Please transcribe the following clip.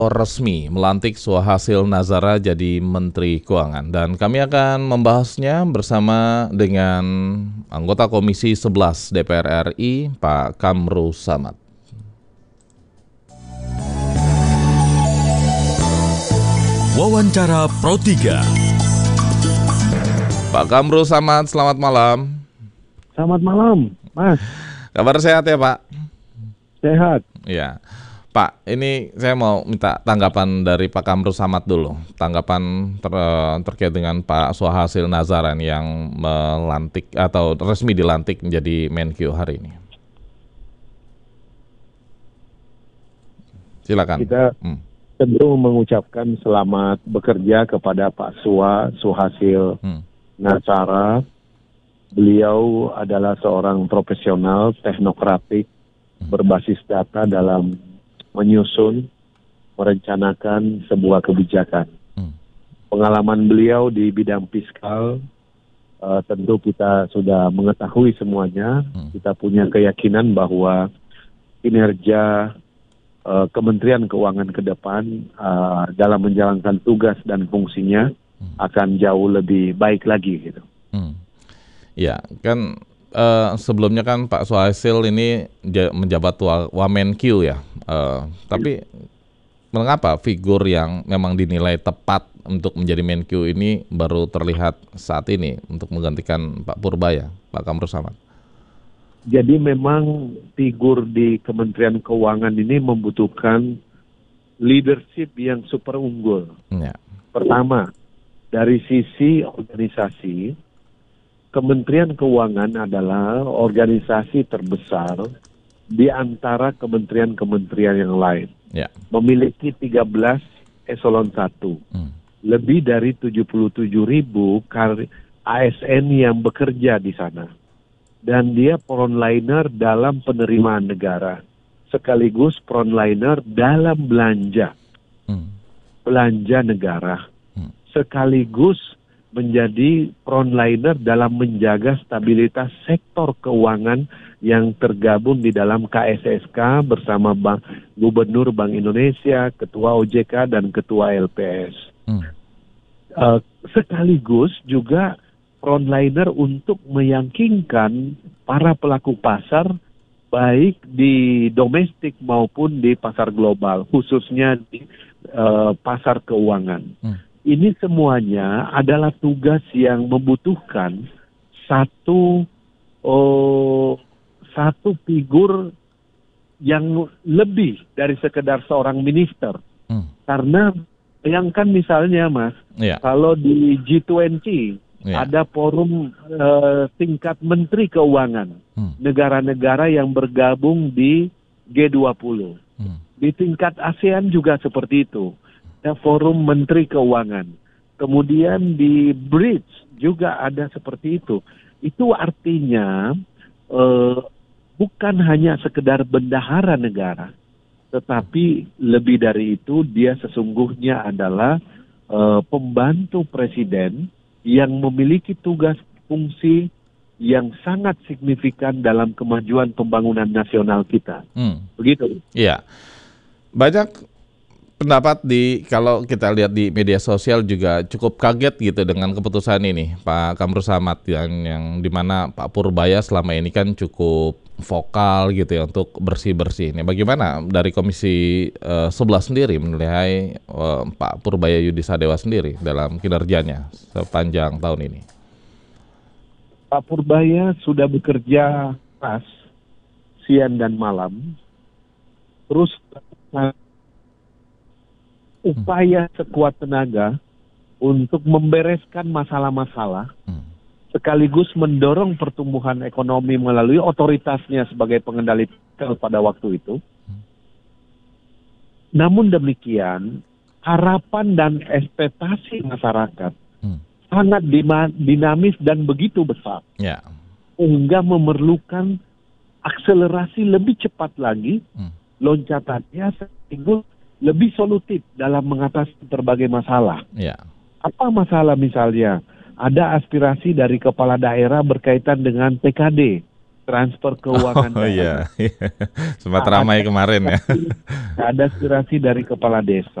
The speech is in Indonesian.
Resmi melantik Suhasil Nazara jadi Menteri Keuangan, dan kami akan membahasnya bersama dengan anggota Komisi 11 DPR RI, Pak Kamru Samad. Wawancara Pro 3. Pak Kamru Samad, selamat malam. Selamat malam, Mas. Kabar sehat ya, Pak? Sehat. Ya. Pak, ini saya mau minta tanggapan dari Pak Kamru Samad dulu. Tanggapan terkait dengan Pak Suhasil Nazara yang melantik atau resmi dilantik menjadi Menkyu hari ini. Silakan. Kita tentu mengucapkan selamat bekerja kepada Pak Suhasil Nazara. Beliau adalah seorang profesional teknokratik berbasis data dalam menyusun, merencanakan sebuah kebijakan. Pengalaman beliau di bidang fiskal tentu kita sudah mengetahui semuanya. Kita punya keyakinan bahwa kinerja Kementerian Keuangan ke depan dalam menjalankan tugas dan fungsinya akan jauh lebih baik lagi gitu. Ya, kan sebelumnya kan Pak Suhasil ini menjabat Wamenkyu ya. Tapi mengapa figur yang memang dinilai tepat untuk menjadi Menkyu ini baru terlihat saat ini untuk menggantikan Pak Purbaya, Pak Kamru Samad? Jadi memang figur di Kementerian Keuangan ini membutuhkan leadership yang super unggul. Ya. Pertama, dari sisi organisasi, Kementerian Keuangan adalah organisasi terbesar di antara kementerian-kementerian yang lain. Ya. Memiliki 13 eselon 1. Lebih dari 77.000 ASN yang bekerja di sana. Dan dia frontliner dalam penerimaan negara. Sekaligus frontliner dalam belanja. Belanja negara. Sekaligus menjadi frontliner dalam menjaga stabilitas sektor keuangan yang tergabung di dalam KSSK bersama Gubernur Bank Indonesia, Ketua OJK, dan Ketua LPS. Sekaligus juga frontliner untuk meyakinkan para pelaku pasar baik di domestik maupun di pasar global, khususnya di pasar keuangan. Ini semuanya adalah tugas yang membutuhkan satu figur yang lebih dari sekedar seorang minister. Karena bayangkan misalnya Mas, kalau di G20 ada forum tingkat menteri keuangan, negara-negara yang bergabung di G20. Di tingkat ASEAN juga seperti itu. Ada forum menteri keuangan. Kemudian di BRICS juga ada seperti itu. Itu artinya bukan hanya sekedar bendahara negara, tetapi lebih dari itu dia sesungguhnya adalah pembantu presiden yang memiliki tugas fungsi yang sangat signifikan dalam kemajuan pembangunan nasional kita. Begitu. Iya. Banyak pendapat kalau kita lihat di media sosial juga cukup kaget gitu dengan keputusan ini, Pak Kamru Samad, yang dimana Pak Purbaya selama ini kan cukup vokal gitu ya untuk bersih-bersih. Ini bagaimana dari Komisi 11 sendiri menilai Pak Purbaya Yudisadewa sendiri dalam kinerjanya sepanjang tahun ini? Pak Purbaya sudah bekerja keras siang dan malam, terus upaya sekuat tenaga untuk membereskan masalah-masalah, sekaligus mendorong pertumbuhan ekonomi melalui otoritasnya sebagai pengendali fiskal pada waktu itu. Namun demikian, harapan dan ekspektasi masyarakat sangat dinamis dan begitu besar, sehingga memerlukan akselerasi lebih cepat lagi, loncatannya sekaligus lebih solutif dalam mengatasi berbagai masalah. Apa masalah misalnya? Ada aspirasi dari kepala daerah berkaitan dengan TKD, transfer keuangan Oh daerah. iya, sempat ramai kemarin ya. Ada aspirasi dari kepala desa.